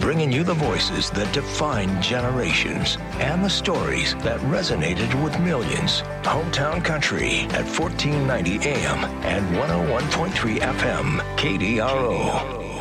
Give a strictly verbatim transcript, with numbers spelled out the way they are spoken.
bringing you the voices that define generations and the stories that resonated with millions. Hometown Country at fourteen ninety A M and one oh one point three F M, K D R O.